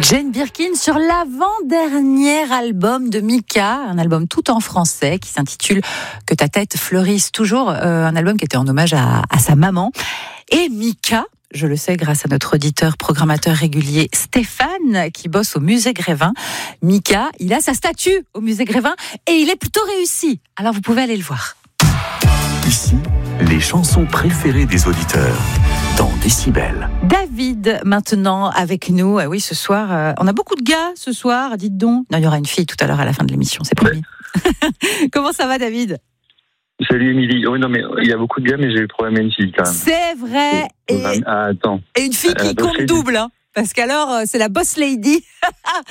Jane Birkin sur l'avant-dernier album de Mika, un album tout en français qui s'intitule Que ta tête fleurisse toujours, un album qui était en hommage à sa maman. Et Mika, je le sais grâce à notre auditeur programmateur régulier Stéphane qui bosse au musée Grévin. Mika, il a sa statue au musée Grévin et il est plutôt réussi. Alors vous pouvez aller le voir. Ici, les chansons préférées des auditeurs dans Décibel. David, maintenant avec nous. Oui, ce soir, on a beaucoup de gars ce soir, dites donc. Non, il y aura une fille tout à l'heure à la fin de l'émission, c'est promis. Ouais. Comment ça va, David ? Salut Émilie. Oui, non, mais il y a beaucoup de gars, mais j'ai eu le problème avec une fille quand même. C'est vrai. Attends. Et une fille qui compte double, hein, parce qu'alors, c'est la boss lady.